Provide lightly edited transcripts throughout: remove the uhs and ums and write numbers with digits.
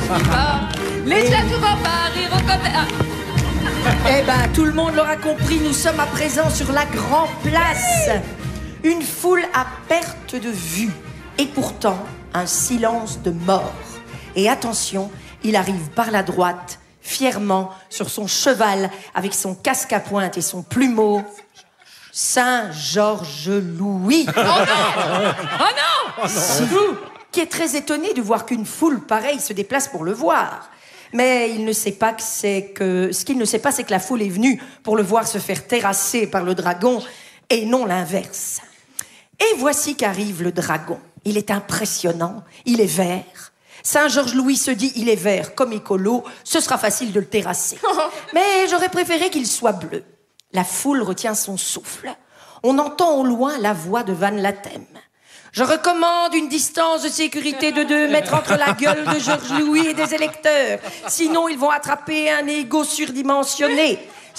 Les châteaux rire au côté. Eh ben, tout le monde l'aura compris, nous sommes à présent sur la Grand Place. Une foule à perte de vue. Et pourtant, un silence de mort. Et attention, il arrive par la droite, fièrement, sur son cheval, avec son casque à pointe et son plumeau. Saint-Georges-Louis. Oh non! Oh non! Si, qui est très étonné de voir qu'une foule pareille se déplace pour le voir. Mais il ne sait pas ce qu'il ne sait pas, c'est que la foule est venue pour le voir se faire terrasser par le dragon et non l'inverse. Et voici qu'arrive le dragon. Il est impressionnant, il est vert. Saint-Georges-Louis se dit, il est vert comme écolo, ce sera facile de le terrasser. Mais j'aurais préféré qu'il soit bleu. La foule retient son souffle. On entend au loin la voix de Van Latem. Je recommande une distance de sécurité de 2 mètres entre la gueule de Georges-Louis et des électeurs. Sinon, ils vont attraper un ego surdimensionné.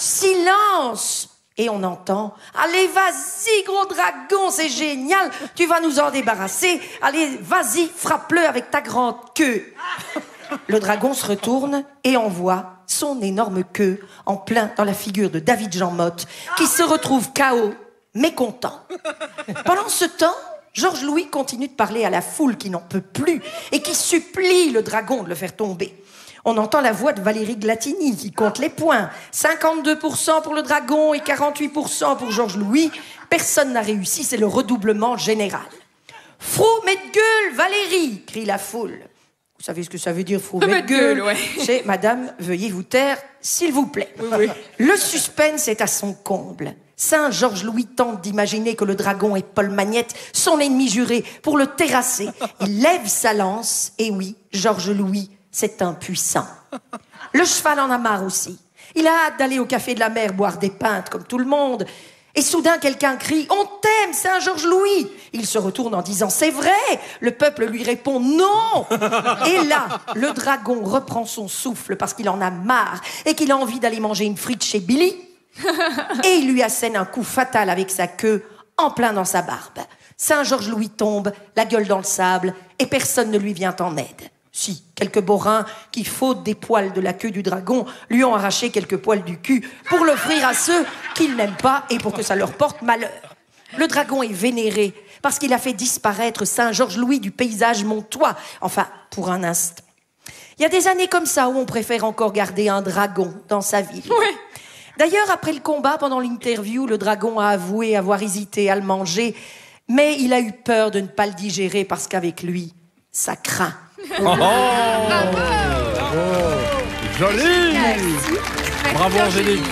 Silence! Et on entend « Allez, vas-y, gros dragon, c'est génial! Tu vas nous en débarrasser. Allez, vas-y, frappe-le avec ta grande queue. » Le dragon se retourne et envoie son énorme queue en plein dans la figure de David Jean Motte, qui se retrouve KO, mécontent. Pendant ce temps, Georges-Louis continue de parler à la foule qui n'en peut plus et qui supplie le dragon de le faire tomber. On entend la voix de Valérie Glatini qui compte les points. 52% pour le dragon et 48% pour Georges-Louis. Personne n'a réussi, c'est le redoublement général. « Frou, mette gueule, Valérie !» crie la foule. Vous savez ce que ça veut dire, frou, mette gueule, ouais. C'est « Madame, veuillez vous taire, s'il vous plaît. » Oui. Le suspense est à son comble. Saint-Georges-Louis tente d'imaginer que le dragon est Paul Magnette, son ennemi juré, pour le terrasser. Il lève sa lance, et oui, Georges-Louis, c'est impuissant. Le cheval en a marre aussi. Il a hâte d'aller au café de la mer boire des pintes comme tout le monde. Et soudain, quelqu'un crie « On t'aime, Saint-Georges-Louis !» Il se retourne en disant « C'est vrai !» Le peuple lui répond « Non !» Et là, le dragon reprend son souffle parce qu'il en a marre et qu'il a envie d'aller manger une frite chez Billy. Et il lui assène un coup fatal avec sa queue en plein dans sa barbe. Saint-Georges-Louis tombe, la gueule dans le sable, et personne ne lui vient en aide. Si, quelques bourrins qui, faute des poils de la queue du dragon, lui ont arraché quelques poils du cul pour l'offrir à ceux qu'il n'aime pas et pour que ça leur porte malheur. Le dragon est vénéré parce qu'il a fait disparaître Saint-Georges-Louis du paysage montois, enfin, pour un instant. Il y a des années comme ça où on préfère encore garder un dragon dans sa ville. Ouais. D'ailleurs, après le combat, pendant l'interview, le dragon a avoué avoir hésité à le manger, mais il a eu peur de ne pas le digérer parce qu'avec lui, ça craint. Oh, joli! Bravo Angélique.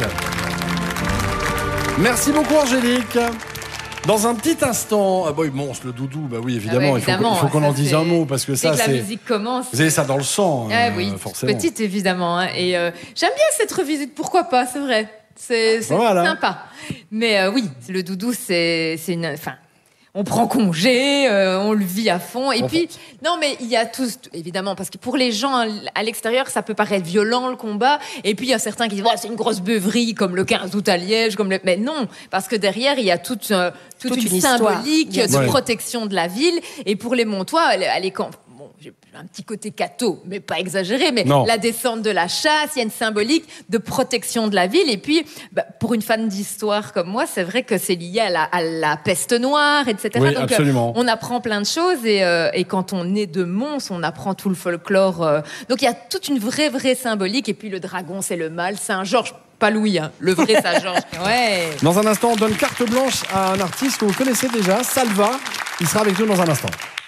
Merci beaucoup Angélique. Dans un petit instant, le doudou, bah oui évidemment, il faut qu'on en dise un mot parce que ça dès que c'est. la musique commence. Vous avez ça dans le sang, Oui, forcément. petite évidemment. Hein. Et j'aime bien cette revisite, pourquoi pas, c'est vrai. C'est voilà. sympa. Mais oui, le doudou, c'est une. Enfin, on prend congé, on le vit à fond. Et puis, non, mais il y a tous, évidemment, parce que pour les gens à l'extérieur, ça peut paraître violent le combat. Et puis, il y a certains qui disent, c'est une grosse beuverie, comme le 15 août à Liège, mais non, parce que derrière, il y a toute une symbolique de protection de la ville. Et pour les Montois, j'ai un petit côté catho, mais pas exagéré, mais la descente de la chasse, il y a une symbolique de protection de la ville. Et puis, pour une fan d'histoire comme moi, c'est vrai que c'est lié à la peste noire, etc. Oui, donc, absolument. on apprend plein de choses et quand on est de Mons, on apprend tout le folklore. Donc, il y a toute une vraie symbolique. Et puis, le dragon, c'est le mal. Saint-Georges, pas Louis, hein, le vrai Saint-Georges. Ouais. Dans un instant, on donne carte blanche à un artiste que vous connaissez déjà, Salva. Il sera avec nous dans un instant.